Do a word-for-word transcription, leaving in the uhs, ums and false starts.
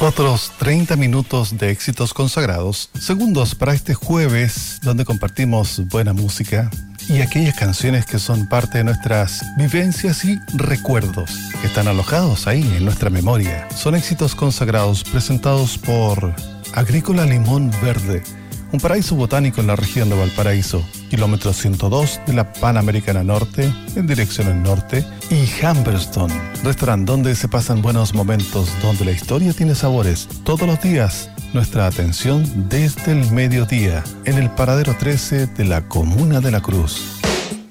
Otros treinta minutos de éxitos consagrados, segundos para este jueves, donde compartimos buena música y aquellas canciones que son parte de nuestras vivencias y recuerdos, que están alojados ahí en nuestra memoria. Son éxitos consagrados presentados por Agrícola Limón Verde, un paraíso botánico en la región de Valparaíso, kilómetro ciento dos de la Panamericana Norte, en dirección al norte, y Humberstone, restaurante donde se pasan buenos momentos, donde la historia tiene sabores. Todos los días, nuestra atención desde el mediodía, en el paradero trece de la Comuna de la Cruz.